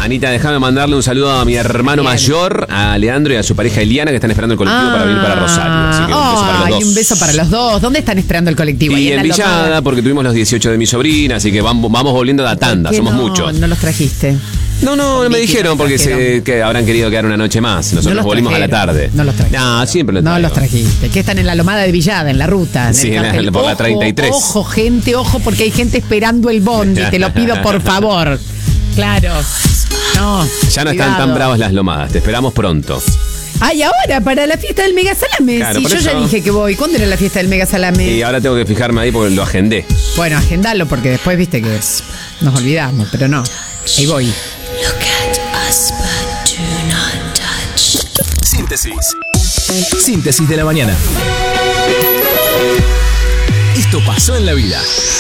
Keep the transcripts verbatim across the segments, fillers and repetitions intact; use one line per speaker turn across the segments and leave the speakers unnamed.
Anita, déjame mandarle un saludo a mi hermano Bien. mayor, a Leandro y a su pareja Eliana, que están esperando el colectivo ah, para venir para Rosario. Así que un beso para los dos.
Y un beso para los dos. ¿Dónde están esperando el colectivo?
Y en, en Villada, porque tuvimos los dieciocho de mi sobrina, así que vamos, vamos volviendo de tanda, somos
no,
muchos.
No los trajiste.
No, no, no me dijeron porque se, que habrán querido quedar una noche más. Nosotros no volvimos trajeron, a la tarde.
No los trajiste.
No, siempre los
No los trajiste. Que están en la Lomada de Villada, en la ruta. En
sí, en la, por la treinta y tres.
Ojo, gente, ojo, porque hay gente esperando el bondi. Te lo pido, por favor. Claro. No.
Ya no
cuidado.
Están tan bravas las lomadas. Te esperamos pronto.
Ay, ahora, para la fiesta del Mega Salame. Claro, sí, yo eso... ya dije que voy. ¿Cuándo era la fiesta del Mega Salame?
Y ahora tengo que fijarme ahí porque lo agendé.
Bueno, agendalo porque después viste que nos olvidamos, pero no. Ahí voy.
Look at us, but do not touch.
Síntesis. Síntesis de la mañana. Esto pasó en la vida.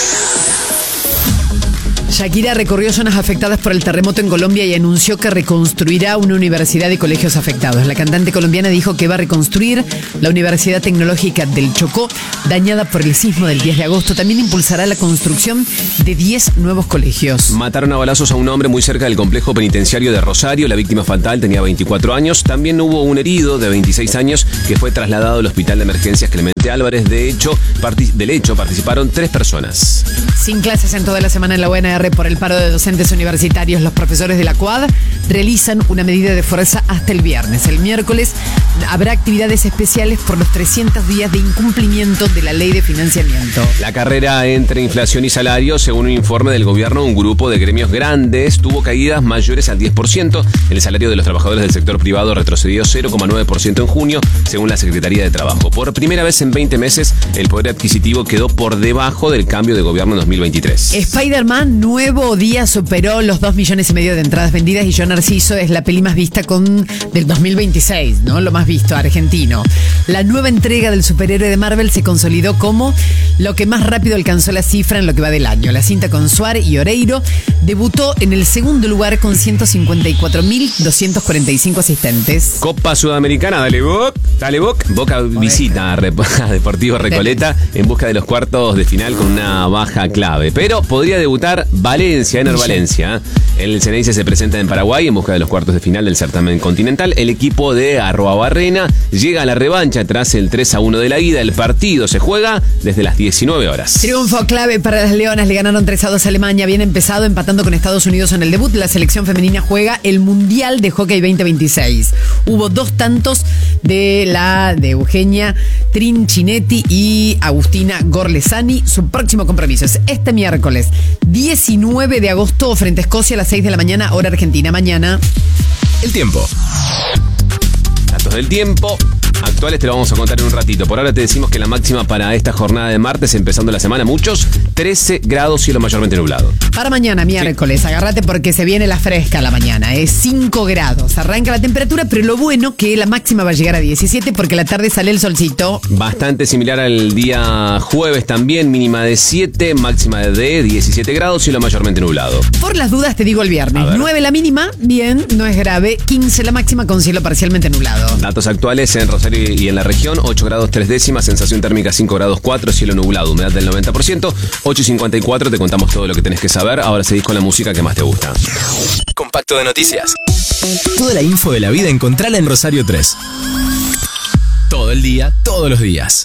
Shakira recorrió zonas afectadas por el terremoto en Colombia y anunció que reconstruirá una universidad y colegios afectados. La cantante colombiana dijo que va a reconstruir la Universidad Tecnológica del Chocó, dañada por el sismo del diez de agosto. También impulsará la construcción de diez nuevos colegios.
Mataron a balazos a un hombre muy cerca del complejo penitenciario de Rosario. La víctima fatal tenía veinticuatro años. También hubo un herido de veintiséis años que fue trasladado al Hospital de Emergencias Clemente Álvarez. De hecho, partic- del hecho participaron tres personas.
Sin clases en toda la semana en la U N R por el paro de docentes universitarios, los profesores de la C U A D realizan una medida de fuerza hasta el viernes. El miércoles habrá actividades especiales por los trescientos días de incumplimiento de la ley de financiamiento.
La carrera entre inflación y salario, según un informe del gobierno, un grupo de gremios grandes tuvo caídas mayores al diez por ciento. El salario de los trabajadores del sector privado retrocedió cero coma nueve por ciento en junio, según la Secretaría de Trabajo. Por primera vez en veinte meses, el poder adquisitivo quedó por debajo del cambio de gobierno en dos mil veintitrés.
Spider-Man, nuevo día, superó los dos millones y medio de entradas vendidas y Yo Narciso es la peli más vista con del dos mil veintiséis, ¿no? Lo más visto, argentino. La nueva entrega del superhéroe de Marvel se consolidó como lo que más rápido alcanzó la cifra en lo que va del año. La cinta con Suárez y Oreiro debutó en el segundo lugar con ciento cincuenta y cuatro mil doscientos cuarenta y cinco asistentes.
Copa Sudamericana, dale Boc, dale Boc. Boca visita a Deportivo Recoleta en busca de los cuartos de final con una baja clave. Pero podría debutar Valencia, Ener Valencia. El Ceneice se presenta en Paraguay en busca de los cuartos de final del certamen continental. El equipo de Arroabarrena llega a la revancha tras el tres a uno de la ida. El partido se juega desde las diecinueve horas.
Triunfo clave para las Leonas. Le ganaron tres a dos a Alemania. Bien empezado, empatando con Estados Unidos en el debut. La selección femenina juega el Mundial de Hockey veinte veintiséis. Hubo dos tantos de la de Eugenia Trincinetti y Agustina Gorlesani. Su próximo compromiso es este miércoles diecinueve de agosto frente a Escocia a las seis de la mañana, hora argentina. Mañana.
El tiempo.
Datos del tiempo actuales te lo vamos a contar en un ratito. Por ahora te decimos que la máxima para esta jornada de martes, empezando la semana, muchos, trece grados, cielo mayormente nublado.
Para mañana, miércoles, sí. Agárrate porque se viene la fresca a la mañana, es cinco grados. Arranca la temperatura, pero lo bueno que la máxima va a llegar a diecisiete porque la tarde sale el solcito.
Bastante similar al día jueves también, mínima de siete, máxima de diecisiete grados, cielo mayormente nublado.
Por las dudas te digo el viernes, nueve la mínima, bien, no es grave, quince la máxima con cielo parcialmente nublado.
Datos actuales en Rosario y en la región, ocho grados tres décimas, sensación térmica cinco grados cuatro, cielo nublado, humedad del noventa por ciento, ocho y cincuenta y cuatro, te contamos todo lo que tenés que saber. Ahora seguís con la música que más te gusta.
Compacto de noticias. Toda la info de la vida encontrala en Rosario tres. Todo el día, todos los días.